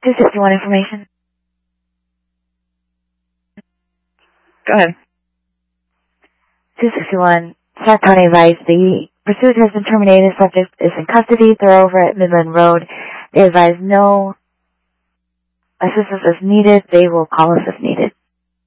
261 information. Go ahead. 261. Stark County advised the pursuit has been terminated. Subject is in custody. They're over at Midland Road. They advise no assistance is needed. They will call us if needed.